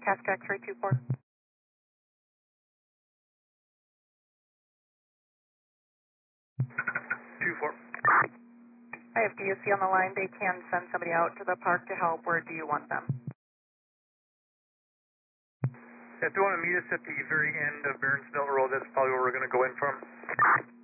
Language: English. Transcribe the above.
Casco X-ray 24. Two four. I have DSC on the line. They can send somebody out to the park to help. Where do you want them? If they want to meet us at the very end of Barron's Mill Road, that's probably where we're going to go in from.